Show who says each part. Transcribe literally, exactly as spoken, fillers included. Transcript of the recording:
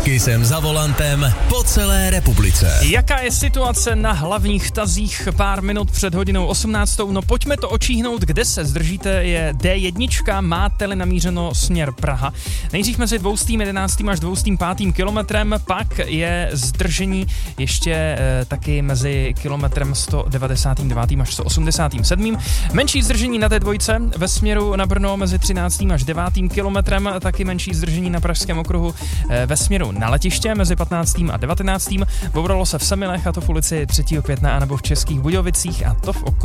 Speaker 1: Kysem za volantem po celé republice.
Speaker 2: Jaká je situace na hlavních tazích pár minut před hodinou osmnáctou? No pojďme to očíhnout, kde se zdržíte, je dé jedna, máte-li namířeno směr Praha. Nejdřív mezi dvoustým jedenáctým až dvoustým pátým kilometrem, pak je zdržení ještě e, taky mezi kilometrem sto devadesát devět až sto osmdesát sedm. Menší zdržení na té dvojce ve směru na Brno mezi třináctým až devátým kilometrem, taky menší zdržení na Pražském okruhu e, ve směru na letiště mezi patnáctým a devatenáctým. Bouralo se v Semilech, a to v ulici třetího května, anebo v Českých Budějovicích, a to v okruhu